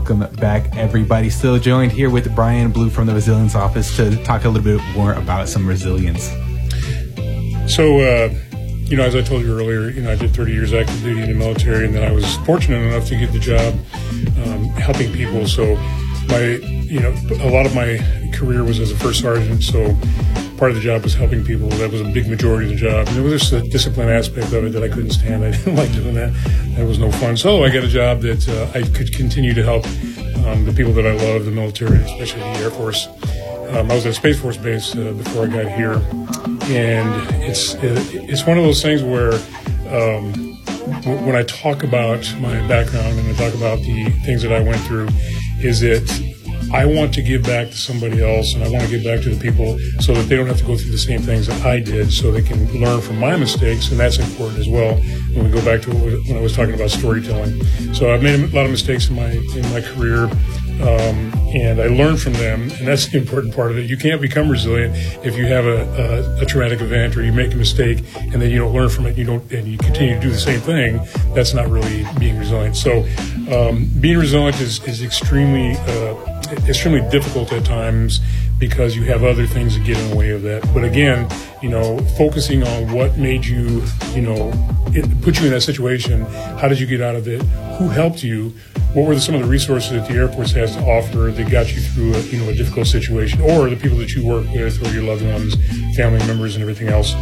Welcome back, everybody. Still joined here with Brian Blue from the Resilience Office to talk a little bit more about some resilience. So, as I told you earlier, I did 30 years active duty in the military, and then I was fortunate enough to get the job helping people. So, a lot of my career was as a first sergeant, so part of the job was helping people. That was a big majority of the job. And there was just a discipline aspect of it that I couldn't stand. I didn't like doing that. That was no fun. So I got a job that I could continue to help the people that I love, the military, especially the Air Force. I was at Space Force Base before I got here. And it's one of those things where when I talk about my background and I talk about the things that I went through, is that I want to give back to somebody else, and I want to give back to the people so that they don't have to go through the same things that I did, so they can learn from my mistakes, and that's important as well when we go back to when I was talking about storytelling. So I've made a lot of mistakes in my career, and I learned from them, and that's the important part of it. You can't become resilient if you have a traumatic event or you make a mistake and then you don't learn from it, and you continue to do the same thing. That's not really being resilient. So being resilient is extremely difficult at times because you have other things that get in the way of that. But again, focusing on what made you, put you in that situation. How did you get out of it? Who helped you? What were some of the resources that the Air Force has to offer that got you through a difficult situation, or the people that you work with, or your loved ones, family members, and everything else.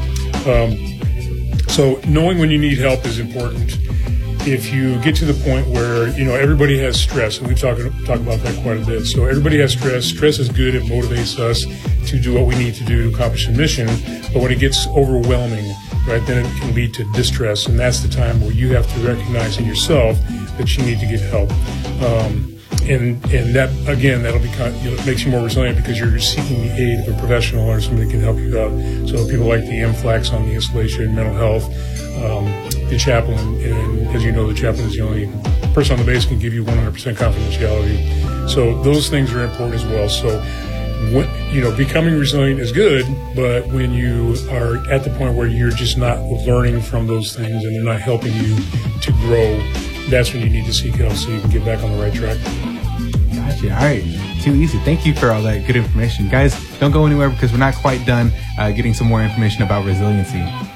So knowing when you need help is important. If you get to the point where, everybody has stress, and we've talked about that quite a bit. So everybody has stress. Stress is good. It motivates us to do what we need to do to accomplish a mission. But when it gets overwhelming, right, then it can lead to distress. And that's the time where you have to recognize in yourself that you need to get help. And that, again, that'll be it makes you more resilient because you're seeking the aid of a professional or somebody that can help you out. So people like the MFLACs on the installation, mental health, the chaplain, and as you know, the chaplain is the only person on the base can give you 100% confidentiality. So those things are important as well. So, becoming resilient is good, but when you are at the point where you're just not learning from those things and they're not helping you to grow, that's when you need to seek help so you can get back on the right track. Gotcha. All right. Too easy. Thank you for all that good information. Guys, don't go anywhere because we're not quite done getting some more information about resiliency.